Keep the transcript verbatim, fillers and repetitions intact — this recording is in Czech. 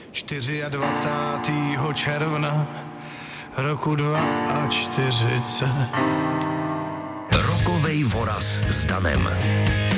dvacátého čtvrtého června roku čtyřicet dva. Rokovej voraz s Danem.